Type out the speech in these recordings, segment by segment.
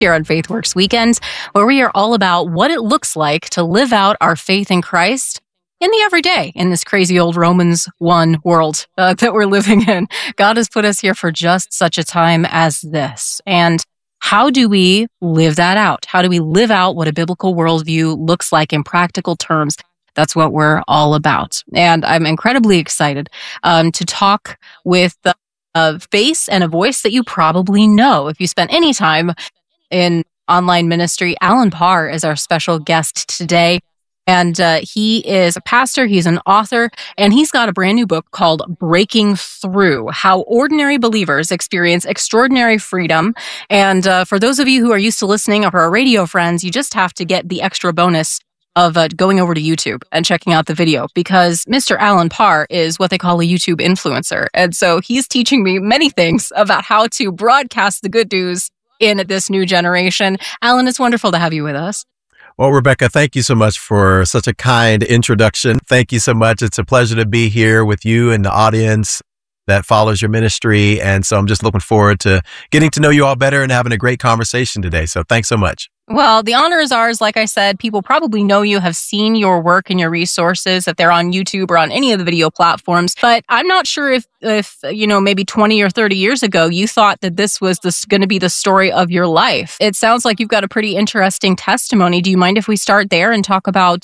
here on FaithWorks Weekends, where we are all about what it looks like to live out our faith in Christ in the everyday, in this crazy old Romans 1 world that we're living in. God has put us here for just such a time as this. And how do we live that out? How do we live out what a biblical worldview looks like in practical terms? That's what we're all about. And I'm incredibly excited to talk with a face and a voice that you probably know if you spent any time in online ministry. Allen Parr is our special guest today. And he is a pastor, he's an author, and he's got a brand new book called Breaking Through: How Ordinary Believers Experience Extraordinary Freedom. And for those of you who are used to listening, or our radio friends, you just have to get the extra bonus of going over to YouTube and checking out the video, because Mr. Allen Parr is what they call a YouTube influencer. And so he's teaching me many things about how to broadcast the good news in this new generation. Allen, it's wonderful to have you with us. Well, Rebecca, thank you so much for such a kind introduction. Thank you so much. It's a pleasure to be here with you and the audience that follows your ministry. And so I'm just looking forward to getting to know you all better and having a great conversation today. So thanks so much. Well, the honor is ours. Like I said, people probably know you, have seen your work and your resources if they're on YouTube or on any of the video platforms. But I'm not sure if maybe 20 or 30 years ago, you thought that this was going to be the story of your life. It sounds like you've got a pretty interesting testimony. Do you mind if we start there and talk about,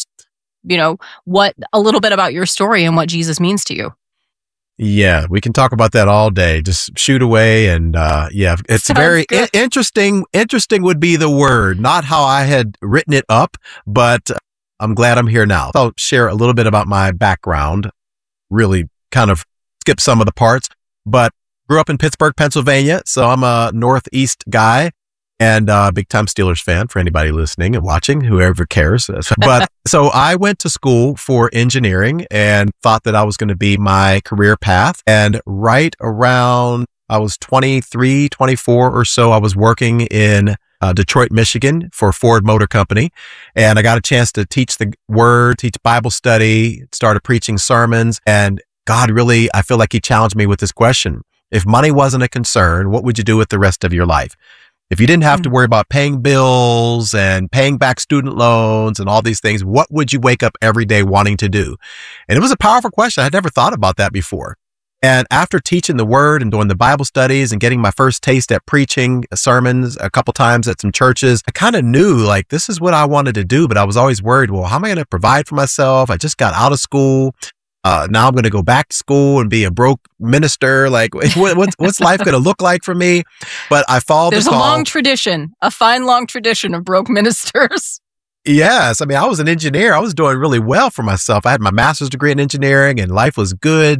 a little bit about your story and what Jesus means to you? Yeah, we can talk about that all day. Just shoot away. And it's Sounds very good. interesting. Interesting would be the word, not how I had written it up, but I'm glad I'm here now. I'll share a little bit about my background, really kind of skip some of the parts, but grew up in Pittsburgh, Pennsylvania. So I'm a Northeast guy and a big time Steelers fan for anybody listening and watching, whoever cares. But so I went to school for engineering and thought that I was going to be my career path. And right around I was 23, 24 or so, I was working in Detroit, Michigan for Ford Motor Company. And I got a chance to teach the word, teach Bible study, started preaching sermons. And God really, I feel like he challenged me with this question. If money wasn't a concern, what would you do with the rest of your life? If you didn't have to worry about paying bills and paying back student loans and all these things, what would you wake up every day wanting to do? And it was a powerful question. I'd never thought about that before. And after teaching the word and doing the Bible studies and getting my first taste at preaching sermons a couple times at some churches, I kind of knew like this is what I wanted to do, but I was always worried, well, how am I going to provide for myself? I just got out of school. Now I'm going to go back to school and be a broke minister. Like, what's life going to look like for me? But I followed the call. There's a fine long tradition of broke ministers. Yes. I mean, I was an engineer. I was doing really well for myself. I had my master's degree in engineering and life was good.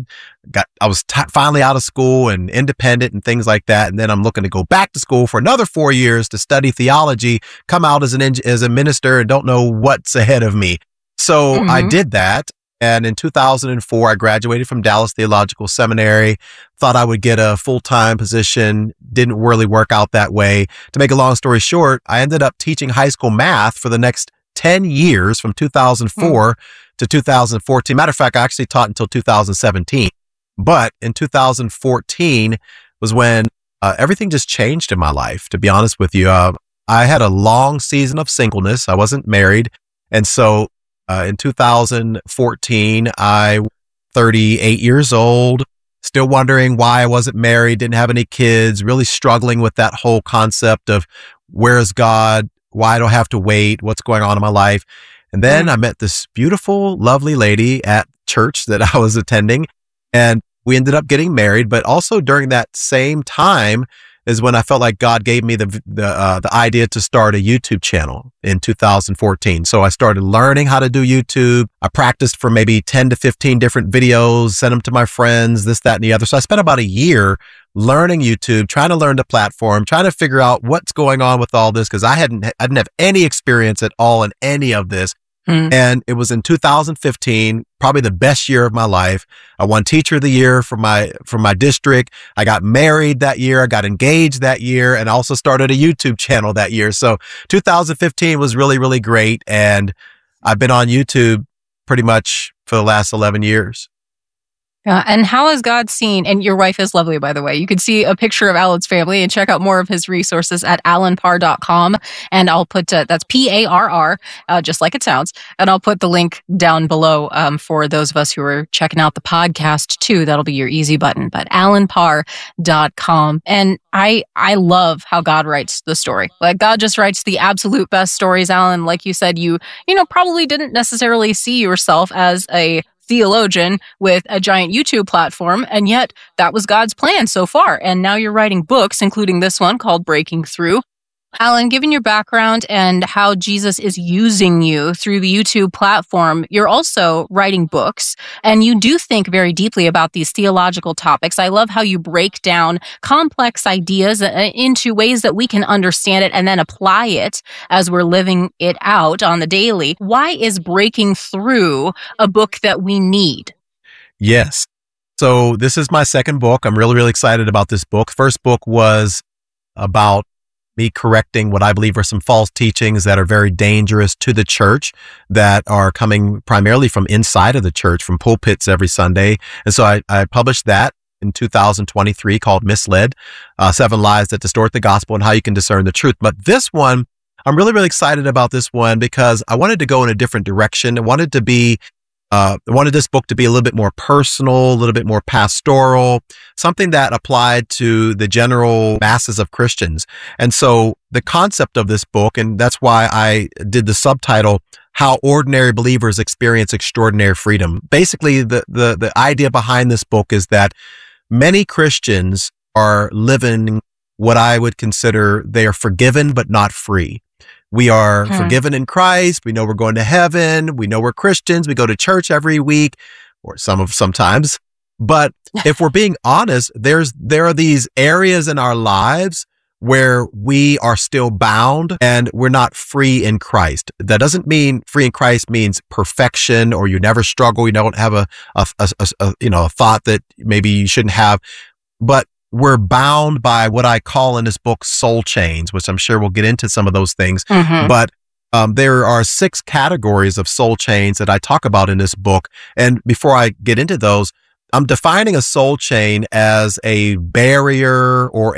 I was finally out of school and independent and things like that. And then I'm looking to go back to school for another 4 years to study theology, come out as a minister and don't know what's ahead of me. So I did that. And in 2004, I graduated from Dallas Theological Seminary, thought I would get a full-time position, didn't really work out that way. To make a long story short, I ended up teaching high school math for the next 10 years from 2004 to 2014. Matter of fact, I actually taught until 2017. But in 2014 was when everything just changed in my life, to be honest with you. I had a long season of singleness. I wasn't married. And so in 2014, I was 38 years old, still wondering why I wasn't married, didn't have any kids, really struggling with that whole concept of where's God, why do I have to wait, what's going on in my life. And then I met this beautiful, lovely lady at church that I was attending, and we ended up getting married. But also during that same time is when I felt like God gave me the idea to start a YouTube channel in 2014. So I started learning how to do YouTube. I practiced for maybe 10 to 15 different videos, sent them to my friends, this, that, and the other. So I spent about a year learning YouTube, trying to learn the platform, trying to figure out what's going on with all this, because I didn't have any experience at all in any of this. And it was in 2015, probably the best year of my life. I won Teacher of the Year for my district. I got married that year. I got engaged that year and also started a YouTube channel that year. So 2015 was really, really great. And I've been on YouTube pretty much for the last 11 years. And how has God seen, and your wife is lovely, by the way. You can see a picture of Alan's family and check out more of his resources at alanparr.com. And I'll put, that's P-A-R-R, just like it sounds. And I'll put the link down below for those of us who are checking out the podcast too. That'll be your easy button, but alanparr.com. And I love how God writes the story. Like, God just writes the absolute best stories, Alan. Like you said, you probably didn't necessarily see yourself as a theologian with a giant YouTube platform, and yet that was God's plan so far. And now you're writing books, including this one called Breaking Through. Alan, given your background and how Jesus is using you through the YouTube platform, you're also writing books, and you do think very deeply about these theological topics. I love how you break down complex ideas into ways that we can understand it and then apply it as we're living it out on the daily. Why is Breaking Through a book that we need? Yes. So this is my second book. I'm really, really excited about this book. First book was about me correcting what I believe are some false teachings that are very dangerous to the church, that are coming primarily from inside of the church, from pulpits every Sunday. And so I published that in 2023 called Misled, 7 Lies That Distort the Gospel and How You Can Discern the Truth. But this one, I'm really, really excited about this one because I wanted to go in a different direction. I wanted this book to be a little bit more personal, a little bit more pastoral, something that applied to the general masses of Christians. And so the concept of this book, and that's why I did the subtitle, How Ordinary Believers Experience Extraordinary Freedom. Basically, the idea behind this book is that many Christians are living what I would consider they are forgiven but not free. We are forgiven in Christ. We know we're going to heaven. We know we're Christians. We go to church every week, or sometimes. But if we're being honest, there are these areas in our lives where we are still bound and we're not free in Christ. That doesn't mean free in Christ means perfection, or you never struggle. You don't have a thought that maybe you shouldn't have, but we're bound by what I call in this book soul chains, which I'm sure we'll get into some of those things. But there are 6 categories of soul chains that I talk about in this book. And before I get into those, I'm defining a soul chain as a barrier or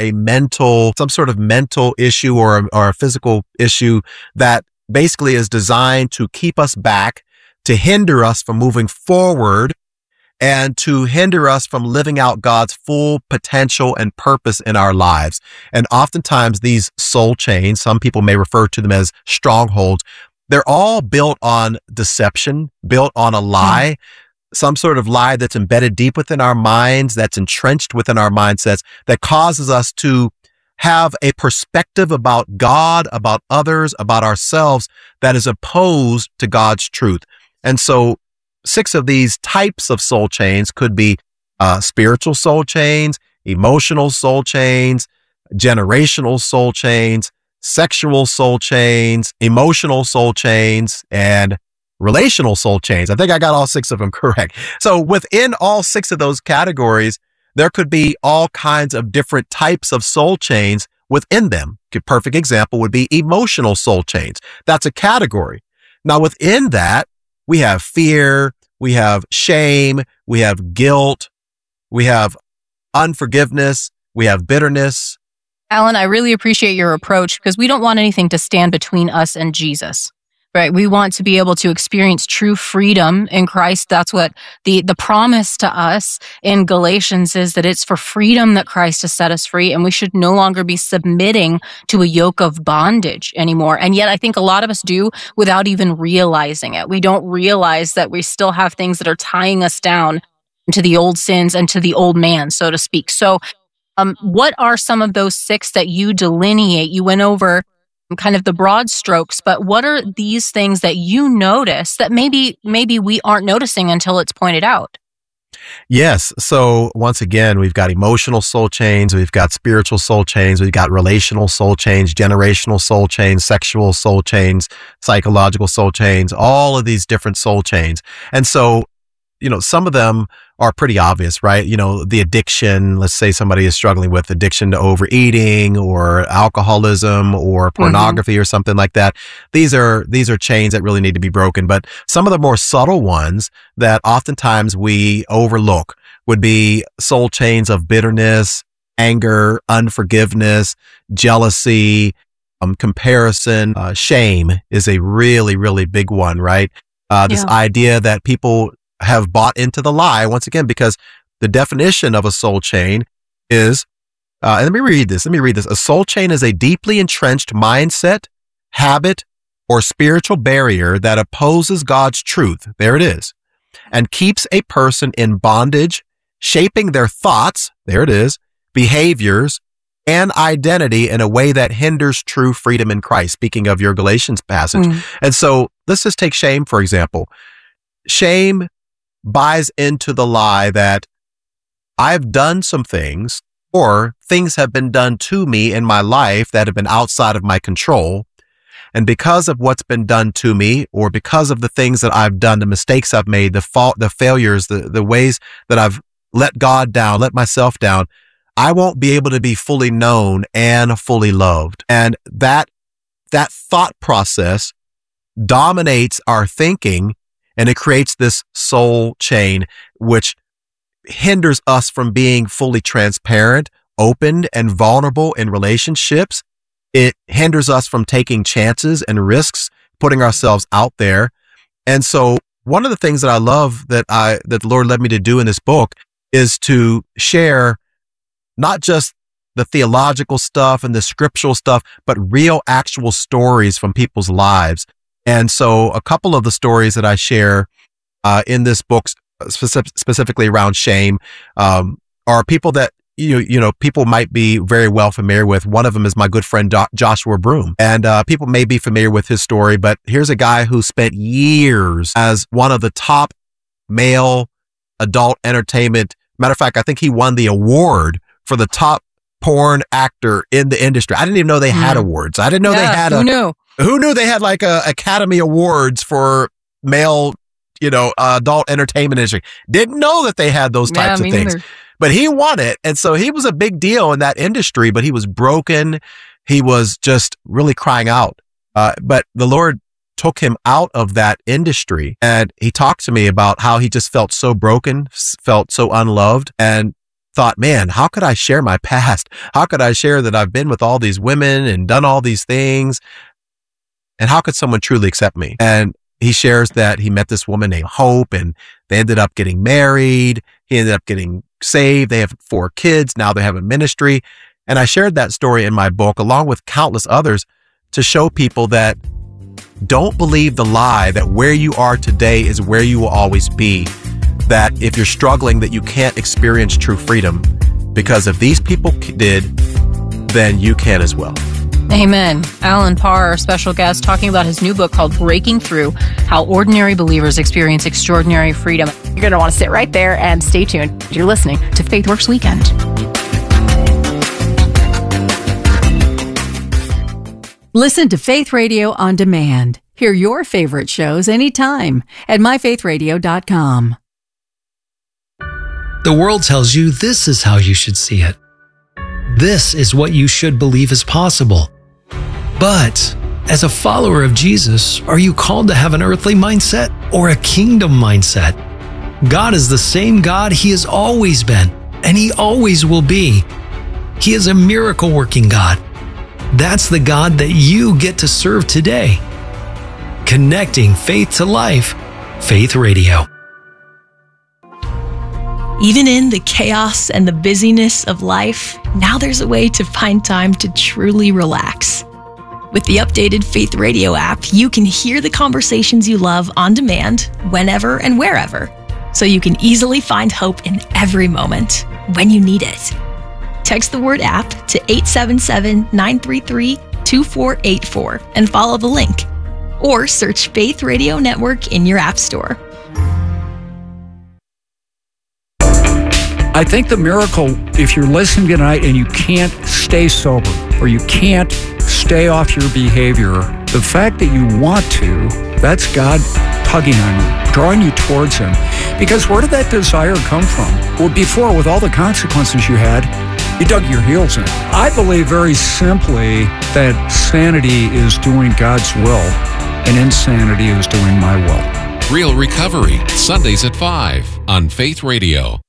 some sort of mental issue or a physical issue that basically is designed to keep us back, to hinder us from moving forward, and to hinder us from living out God's full potential and purpose in our lives. And oftentimes these soul chains, some people may refer to them as strongholds, they're all built on deception, built on a lie, some sort of lie that's embedded deep within our minds, that's entrenched within our mindsets, that causes us to have a perspective about God, about others, about ourselves that is opposed to God's truth. And so 6 of these types of soul chains could be spiritual soul chains, emotional soul chains, generational soul chains, sexual soul chains, emotional soul chains, and relational soul chains. I think I got all 6 of them correct. So within all 6 of those categories, there could be all kinds of different types of soul chains within them. A perfect example would be emotional soul chains. That's a category. Now within that, we have fear, we have shame, we have guilt, we have unforgiveness, we have bitterness. Alan, I really appreciate your approach because we don't want anything to stand between us and Jesus, right? We want to be able to experience true freedom in Christ. That's what the promise to us in Galatians is, that it's for freedom that Christ has set us free, and we should no longer be submitting to a yoke of bondage anymore. And yet I think a lot of us do without even realizing it. We don't realize that we still have things that are tying us down to the old sins and to the old man, so to speak. So what are some of those 6 that you delineate? You went over kind of the broad strokes, but what are these things that you notice that maybe we aren't noticing until it's pointed out? Yes. So once again, we've got emotional soul chains, we've got spiritual soul chains, we've got relational soul chains, generational soul chains, sexual soul chains, psychological soul chains, all of these different soul chains. And so, some of them are pretty obvious, right? You know, the addiction, let's say somebody is struggling with addiction to overeating or alcoholism or pornography or something like that. These are chains that really need to be broken. But some of the more subtle ones that oftentimes we overlook would be soul chains of bitterness, anger, unforgiveness, jealousy, comparison, shame is a really, really big one, right? This idea that people have bought into the lie, once again, because the definition of a soul chain is, and let me read this. A soul chain is a deeply entrenched mindset, habit, or spiritual barrier that opposes God's truth. There it is. And keeps a person in bondage, shaping their thoughts. There it is. Behaviors and identity in a way that hinders true freedom in Christ. Speaking of your Galatians passage. And so let's just take shame, for example. Shame buys into the lie that I've done some things, or things have been done to me in my life that have been outside of my control. And because of what's been done to me, or because of the things that I've done, the mistakes I've made, the failures, the ways that I've let God down, let myself down, I won't be able to be fully known and fully loved. And that thought process dominates our thinking, and it creates this soul chain, which hinders us from being fully transparent, open, and vulnerable in relationships. It hinders us from taking chances and risks, putting ourselves out there. And so one of the things that I love that the Lord led me to do in this book is to share not just the theological stuff and the scriptural stuff, but real actual stories from people's lives. And so a couple of the stories that I share in this book, specifically around shame, are people that you know, people might be very well familiar with. One of them is my good friend Joshua Broome, and people may be familiar with his story. But here's a guy who spent years as one of the top male adult entertainment. Matter of fact, I think he won the award for the top porn actor in the industry. I didn't even know they had awards. I didn't know they had who knew they had like a Academy Awards for male, adult entertainment industry. Didn't know that they had those types of things. Neither. But he won it. And so he was a big deal in that industry, but he was broken. He was just really crying out. But the Lord took him out of that industry, and he talked to me about how he just felt so broken, felt so unloved, and thought, man, how could I share my past? How could I share that I've been with all these women and done all these things? And how could someone truly accept me? And he shares that he met this woman named Hope, and they ended up getting married. He ended up getting saved. They have 4 kids. Now they have a ministry. And I shared that story in my book, along with countless others, to show people that don't believe the lie that where you are today is where you will always be. That if you're struggling, that you can't experience true freedom, because if these people did, then you can as well. Amen. Alan Parr, our special guest, talking about his new book called Breaking Through: How Ordinary Believers Experience Extraordinary Freedom. You're going to want to sit right there and stay tuned. You're listening to FaithWorks Weekend. Listen to Faith Radio on demand. Hear your favorite shows anytime at myfaithradio.com. The world tells you this is how you should see it. This is what you should believe is possible. But as a follower of Jesus, are you called to have an earthly mindset or a kingdom mindset? God is the same God He has always been, and He always will be. He is a miracle-working God. That's the God that you get to serve today. Connecting faith to life, Faith Radio. Even in the chaos and the busyness of life, now there's a way to find time to truly relax. With the updated Faith Radio app, you can hear the conversations you love on demand, whenever and wherever, so you can easily find hope in every moment when you need it. Text the word app to 877-933-2484 and follow the link, or search Faith Radio Network in your app store. I think the miracle, if you're listening tonight and you can't stay sober, or you can't stay off your behavior, the fact that you want to, that's God tugging on you, drawing you towards Him. Because where did that desire come from? Well, before, with all the consequences you had, you dug your heels in. I believe very simply that sanity is doing God's will and insanity is doing my will. Real Recovery, Sundays at 5 on Faith Radio.